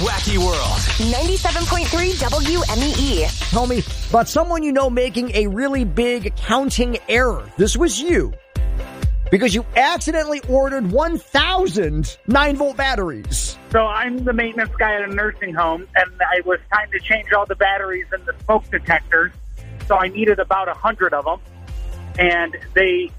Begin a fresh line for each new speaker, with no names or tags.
wacky world.
97.3 WMEE.
Tell me about someone you know making a really big accounting error. This was you. Because you accidentally ordered 1,000 9-volt batteries.
So I'm the maintenance guy at a nursing home, and I was trying to change all the batteries and the smoke detectors. So I needed about 100 of them. And they